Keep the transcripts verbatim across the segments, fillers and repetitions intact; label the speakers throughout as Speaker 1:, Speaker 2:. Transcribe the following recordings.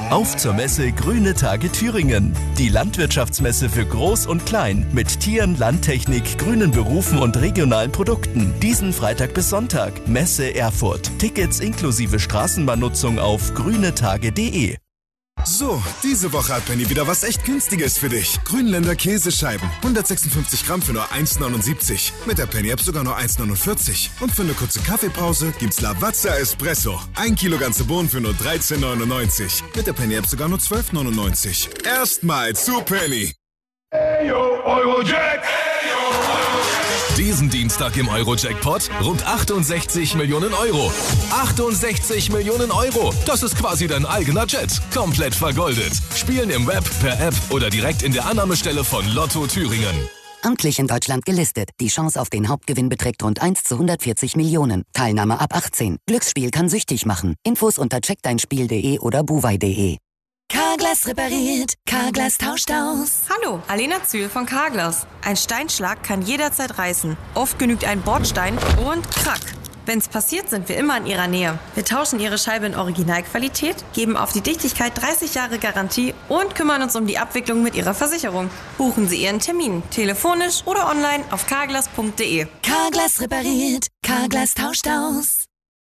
Speaker 1: Auf zur Messe Grüne Tage Thüringen. Die Landwirtschaftsmesse für Groß und Klein mit Tieren, Landtechnik, grünen Berufen und regionalen Produkten. Diesen Freitag bis Sonntag. Messe Erfurt. Tickets inklusive Straßenbahnnutzung auf grünetage punkt de.
Speaker 2: So, diese Woche hat Penny wieder was echt Günstiges für dich. Grünländer Käsescheiben. hundertsechsundfünfzig Gramm für nur eins neunundsiebzig. Mit der Penny-App sogar nur eins neunundvierzig. Und für eine kurze Kaffeepause gibt's Lavazza Espresso. Ein Kilo ganze Bohnen für nur dreizehn neunundneunzig. Mit der Penny-App sogar nur zwölf neunundneunzig. Erstmal zu Penny.
Speaker 3: Eyo, Eurojack!
Speaker 4: Diesen Dienstag im Euro-Jackpot rund achtundsechzig Millionen Euro. achtundsechzig Millionen Euro. Das ist quasi dein eigener Jet. Komplett vergoldet. Spielen im Web, per App oder direkt in der Annahmestelle von Lotto Thüringen.
Speaker 5: Amtlich in Deutschland gelistet. Die Chance auf den Hauptgewinn beträgt rund eins zu hundertvierzig Millionen. Teilnahme ab achtzehn. Glücksspiel kann süchtig machen. Infos unter check dein spiel punkt de oder buwei punkt de.
Speaker 6: Carglass repariert, Carglass tauscht aus.
Speaker 7: Hallo, Alena Zühl von Carglass. Ein Steinschlag kann jederzeit reißen. Oft genügt ein Bordstein und krack. Wenn's passiert, sind wir immer in Ihrer Nähe. Wir tauschen Ihre Scheibe in Originalqualität, geben auf die Dichtigkeit dreißig Jahre Garantie und kümmern uns um die Abwicklung mit Ihrer Versicherung. Buchen Sie Ihren Termin, telefonisch oder online auf carglass punkt de.
Speaker 6: Carglass repariert, Carglass tauscht aus.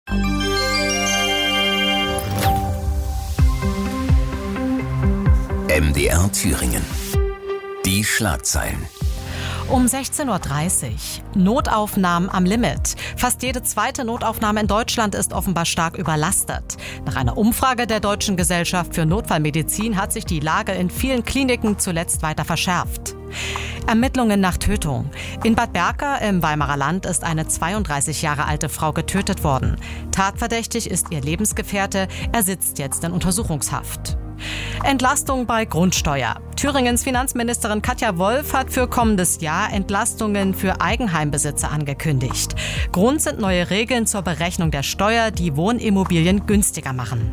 Speaker 8: M D R Thüringen. Die Schlagzeilen.
Speaker 9: Um sechzehn Uhr dreißig. Notaufnahmen am Limit. Fast jede zweite Notaufnahme in Deutschland ist offenbar stark überlastet. Nach einer Umfrage der Deutschen Gesellschaft für Notfallmedizin hat sich die Lage in vielen Kliniken zuletzt weiter verschärft. Ermittlungen nach Tötung. In Bad Berka im Weimarer Land ist eine zweiunddreißig Jahre alte Frau getötet worden. Tatverdächtig ist ihr Lebensgefährte. Er sitzt jetzt in Untersuchungshaft. Entlastung bei Grundsteuer. Thüringens Finanzministerin Katja Wolf hat für kommendes Jahr Entlastungen für Eigenheimbesitzer angekündigt. Grund sind neue Regeln zur Berechnung der Steuer, die Wohnimmobilien günstiger machen.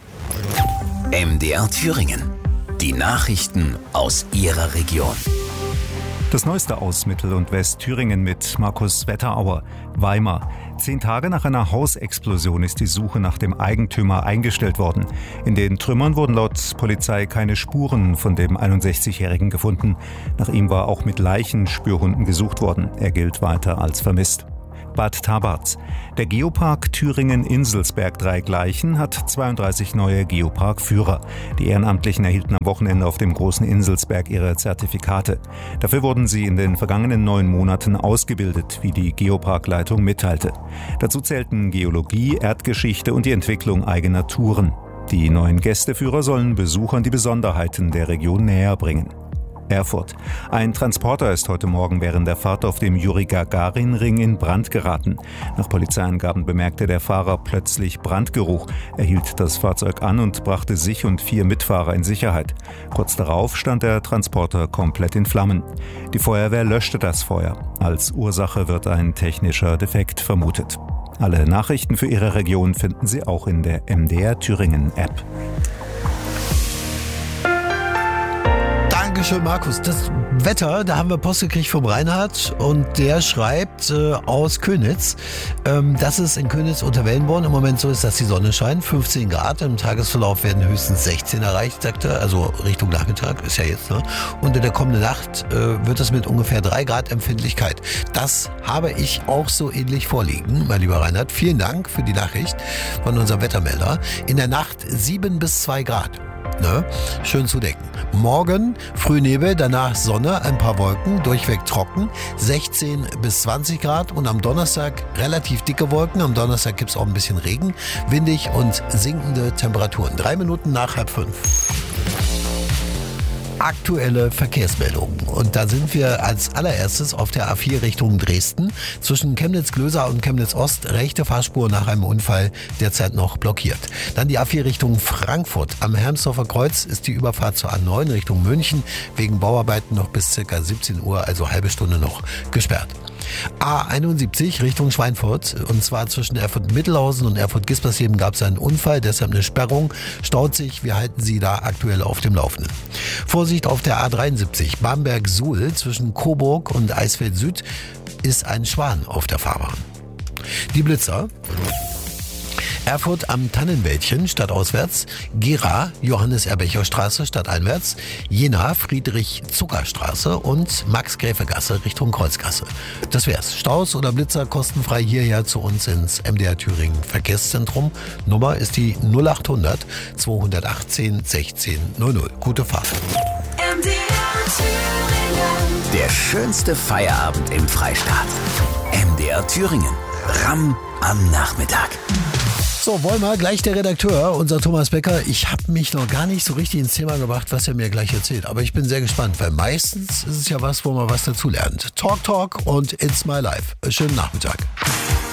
Speaker 8: M D R Thüringen. Die Nachrichten aus Ihrer Region.
Speaker 10: Das Neueste aus Mittel- und Westthüringen mit Markus Wetterauer. Weimar. Zehn Tage nach einer Hausexplosion ist die Suche nach dem Eigentümer eingestellt worden. In den Trümmern wurden laut Polizei keine Spuren von dem einundsechzigjährigen gefunden. Nach ihm war auch mit Leichenspürhunden gesucht worden. Er gilt weiter als vermisst. Bad Tabarz. Der Geopark Thüringen-Inselsberg Dreigleichen hat zweiunddreißig neue Geopark-Führer. Die Ehrenamtlichen erhielten am Wochenende auf dem großen Inselsberg ihre Zertifikate. Dafür wurden sie in den vergangenen neun Monaten ausgebildet, wie die Geopark-Leitung mitteilte. Dazu zählten Geologie, Erdgeschichte und die Entwicklung eigener Touren. Die neuen Gästeführer sollen Besuchern die Besonderheiten der Region näher bringen. Erfurt. Ein Transporter ist heute Morgen während der Fahrt auf dem Juri-Gagarin-Ring in Brand geraten. Nach Polizeiangaben bemerkte der Fahrer plötzlich Brandgeruch. Er hielt das Fahrzeug an und brachte sich und vier Mitfahrer in Sicherheit. Kurz darauf stand der Transporter komplett in Flammen. Die Feuerwehr löschte das Feuer. Als Ursache wird ein technischer Defekt vermutet. Alle Nachrichten für Ihre Region finden Sie auch in der M D R Thüringen App.
Speaker 11: Dankeschön, Markus. Das Wetter, da haben wir Post gekriegt vom Reinhard und der schreibt äh, aus Köniz, ähm, dass es in Köniz unter Wellenborn im Moment so ist, dass die Sonne scheint, fünfzehn Grad. Im Tagesverlauf werden höchstens sechzehn erreicht, sagt er, also Richtung Nachmittag, ist ja jetzt, ne? Und in der kommenden Nacht äh, wird es mit ungefähr drei Grad Empfindlichkeit. Das habe ich auch so ähnlich vorliegen, mein lieber Reinhard. Vielen Dank für die Nachricht von unserem Wettermelder. In der Nacht sieben bis zwei Grad. Ne? Schön zu decken. Morgen Frühnebel, danach Sonne, ein paar Wolken, durchweg trocken, sechzehn bis zwanzig Grad und am Donnerstag relativ dicke Wolken. Am Donnerstag gibt es auch ein bisschen Regen, windig und sinkende Temperaturen. Drei Minuten nach halb fünf. Aktuelle Verkehrsmeldungen. Und da sind wir als allererstes auf der A vier Richtung Dresden. Zwischen Chemnitz-Glösa und Chemnitz-Ost rechte Fahrspur nach einem Unfall derzeit noch blockiert. Dann die A vier Richtung Frankfurt. Am Hermsdorfer Kreuz ist die Überfahrt zur A neun Richtung München wegen Bauarbeiten noch bis ca. siebzehn Uhr, also halbe Stunde noch gesperrt. A einundsiebzig Richtung Schweinfurt, und zwar zwischen Erfurt-Mittelhausen und Erfurt-Gispersleben gab es einen Unfall, deshalb eine Sperrung, staut sich, wir halten Sie da aktuell auf dem Laufenden. Vorsicht auf der A dreiundsiebzig Bamberg-Suhl zwischen Coburg und Eisfeld Süd ist ein Schwan auf der Fahrbahn. Die Blitzer. Erfurt am Tannenwäldchen stadtauswärts, Gera Johannes-Erbecher-Straße stadteinwärts, Jena Friedrich-Zucker-Straße und Max-Gräfe-Gasse Richtung Kreuzgasse. Das wär's. Staus oder Blitzer kostenfrei hierher zu uns ins M D R Thüringen Verkehrszentrum. Nummer ist die null acht hundert zweihundertachtzehn sechzehn null null. Gute Fahrt.
Speaker 6: M D R Thüringen.
Speaker 8: Der schönste Feierabend im Freistaat. M D R Thüringen. Ramm am Nachmittag.
Speaker 11: So, wollen wir gleich der Redakteur, unser Thomas Becker. Ich habe mich noch gar nicht so richtig ins Thema gebracht, was er mir gleich erzählt. Aber ich bin sehr gespannt, weil meistens ist es ja was, wo man was dazulernt. Talk, Talk und It's My Life. Schönen Nachmittag.